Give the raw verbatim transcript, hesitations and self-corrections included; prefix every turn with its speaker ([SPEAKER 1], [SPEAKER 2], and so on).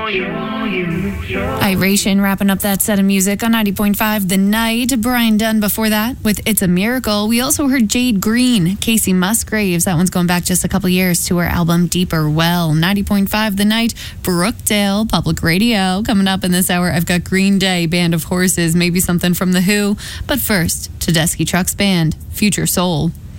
[SPEAKER 1] Iration wrapping up that set of music on ninety point five The Night. Brian Dunn before that with It's a Miracle. We also heard Jade Green, Casey Musgraves. That one's going back just a couple years to her album Deeper Well. ninety point five The Night, Brookdale Public Radio. Coming up in this hour, I've got Green Day, Band of Horses, maybe something from The Who. But first, Tedeschi Trucks Band, Future Soul.